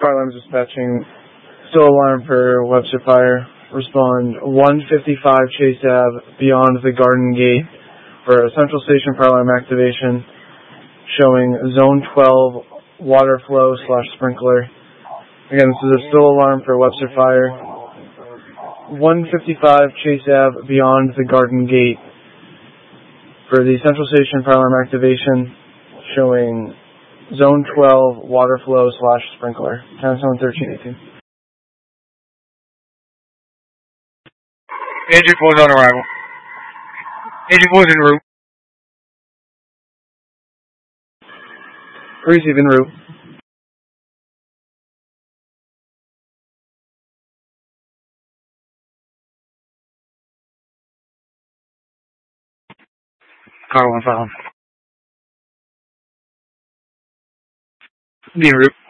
Fire alarms dispatching. Still alarm for Webster Fire. Respond 155 Chase Ave beyond the Garden Gate for a Central Station fire alarm activation showing Zone 12 water flow / sprinkler. Again, this is a still alarm for Webster Fire. 155 Chase Ave beyond the Garden Gate for the Central Station fire alarm activation showing Zone 12 water flow / sprinkler. Time zone 1318. Agent 4 is on arrival. Agent 4 is en route. Receive en route. Car 1 file. Be en route.